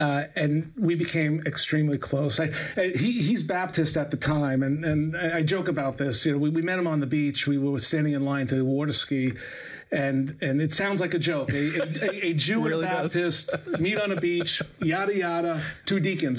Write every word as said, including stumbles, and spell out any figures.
Uh, and we became extremely close. I, I, he, he's Baptist at the time, and, and I joke about this. You know, we, we met him on the beach. We were standing in line to water ski, and and it sounds like a joke. A, a, a Jew and really a Baptist does. Meet on a beach, yada yada. Two deacons.